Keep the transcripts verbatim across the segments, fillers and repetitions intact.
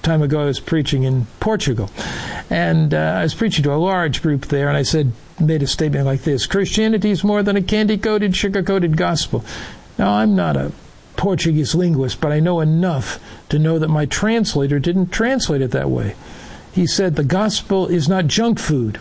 time ago I was preaching in Portugal. And uh, I was preaching to a large group there, and I said, made a statement like this: Christianity is more than a candy-coated, sugar-coated gospel. Now, I'm not a Portuguese linguist, but I know enough to know that my translator didn't translate it that way. He said the gospel is not junk food.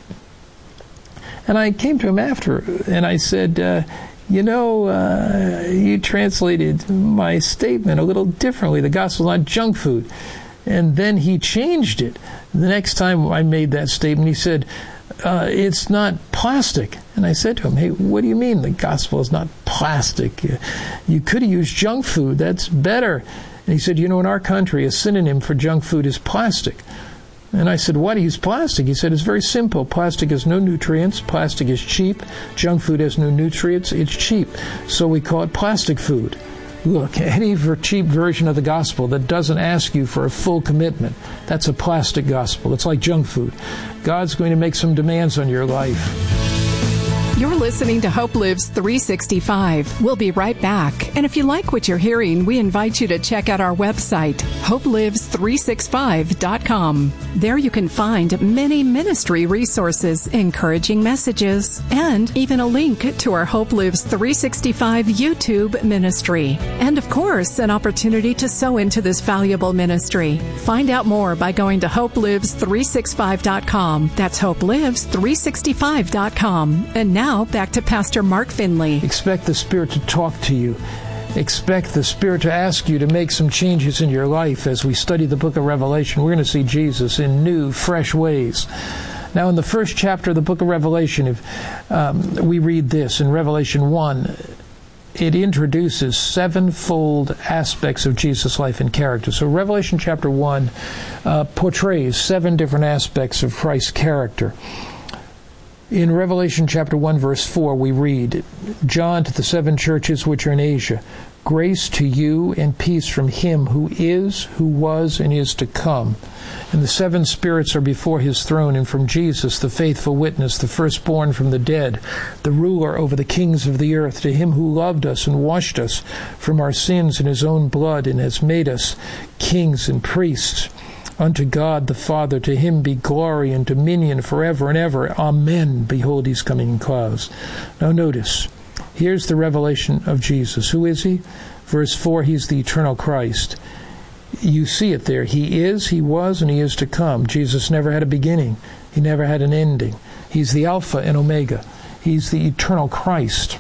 And I came to him after, and I said, uh, you know, uh, you translated my statement a little differently. The gospel is not junk food. And then he changed it. The next time I made that statement, he said, uh, it's not plastic. And I said to him, hey, what do you mean the gospel is not plastic? You, you could have used junk food. That's better. And he said, you know, in our country, a synonym for junk food is plastic. And I said, why do you use plastic? He said, it's very simple. Plastic has no nutrients. Plastic is cheap. Junk food has no nutrients. It's cheap. So we call it plastic food. Look, any cheap version of the gospel that doesn't ask you for a full commitment, that's a plastic gospel. It's like junk food. God's going to make some demands on your life. You're listening to Hope Lives three sixty-five. We'll be right back. And if you like what you're hearing, we invite you to check out our website, hope lives three sixty-five dot com. There you can find many ministry resources, encouraging messages, and even a link to our Hope Lives three sixty-five YouTube ministry. And of course, an opportunity to sow into this valuable ministry. Find out more by going to hope lives three sixty-five dot com. That's hope lives three sixty-five dot com. And now, Now, back to Pastor Mark Finley. Expect the Spirit to talk to you. Expect the Spirit to ask you to make some changes in your life. As we study the book of Revelation, we're going to see Jesus in new, fresh ways. Now, in the first chapter of the book of Revelation, if um, we read this in Revelation one, it introduces sevenfold aspects of Jesus' life and character. So Revelation chapter one uh, portrays seven different aspects of Christ's character. In Revelation chapter one, verse four, we read, John to the seven churches which are in Asia, grace to you and peace from him who is, who was, and is to come. And the seven spirits are before his throne, and from Jesus, the faithful witness, the firstborn from the dead, the ruler over the kings of the earth, to him who loved us and washed us from our sins in his own blood, and has made us kings and priests unto God the Father. To him be glory and dominion forever and ever. Amen. Behold, he's coming in clouds. Now notice, here's the revelation of Jesus. Who is he? Verse four, he's the eternal Christ. You see it there. He is, he was, and he is to come. Jesus never had a beginning. He never had an ending. He's the Alpha and Omega. He's the eternal Christ.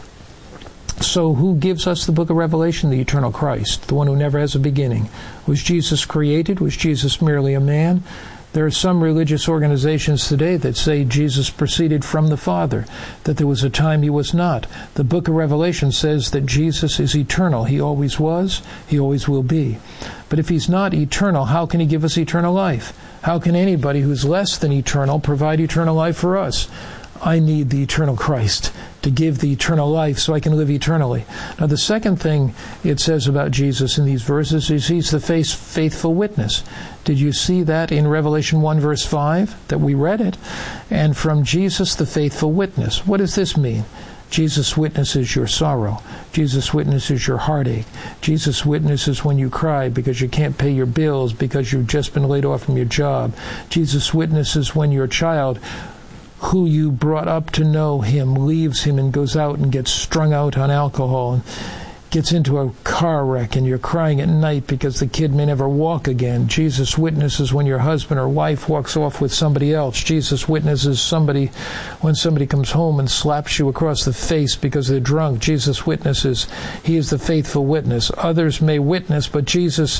So who gives us the book of Revelation? The eternal Christ, the one who never has a beginning. Was Jesus created? Was Jesus merely a man? There are some religious organizations today that say Jesus proceeded from the Father, that there was a time he was not. The book of Revelation says that Jesus is eternal. He always was, he always will be. But if he's not eternal, how can he give us eternal life? How can anybody who's less than eternal provide eternal life for us? I need the eternal Christ to give the eternal life so I can live eternally. Now, the second thing it says about Jesus in these verses is he's the faithful witness. Did you see that in Revelation one, verse five, that we read it? And from Jesus, the faithful witness. What does this mean? Jesus witnesses your sorrow. Jesus witnesses your heartache. Jesus witnesses when you cry because you can't pay your bills, because you've just been laid off from your job. Jesus witnesses when your child, who you brought up to know him, leaves him and goes out and gets strung out on alcohol and gets into a car wreck, and you're crying at night because the kid may never walk again. Jesus witnesses when your husband or wife walks off with somebody else. Jesus witnesses somebody when somebody comes home and slaps you across the face because they're drunk. Jesus witnesses. He is the faithful witness. Others may witness, but Jesus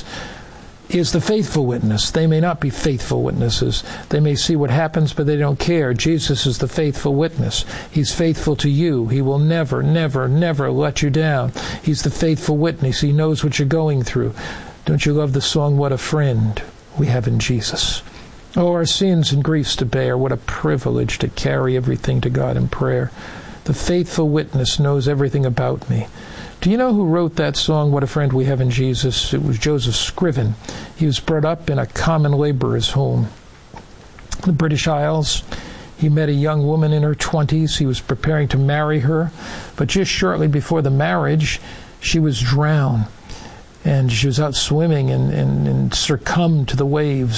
is the faithful witness. They may not be faithful witnesses. They may see what happens, but they don't care. Jesus is the faithful witness. He's faithful to you. He will never, never, never let you down. He's the faithful witness. He knows what you're going through. Don't you love the song, What a Friend We Have in Jesus? Oh, our sins and griefs to bear. What a privilege to carry everything to God in prayer. The faithful witness knows everything about me. Do you know who wrote that song, What a Friend We Have in Jesus? It was Joseph Scriven. He was brought up in a common laborer's home. In the British Isles, he met a young woman in her twenties. He was preparing to marry her, but just shortly before the marriage, she was drowned. And she was out swimming and, and, and succumbed to the waves